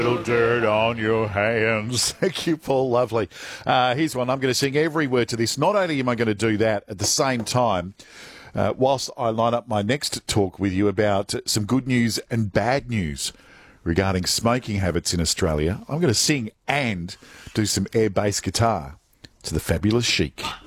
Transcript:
Little dirt on your hands. Thank you, Paul. Lovely. Here's one. I'm going to sing every word to this. Not only am I going to do that at the same time, whilst I line up my next talk with you about some good news and bad news regarding smoking habits in Australia, I'm going to sing and do some air bass guitar to the Fabulous Chic.